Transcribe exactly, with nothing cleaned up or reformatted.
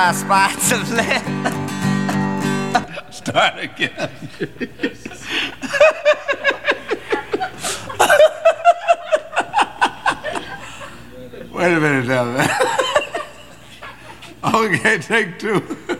Spots of lead. Start again. Wait a minute now, man. Okay, take two.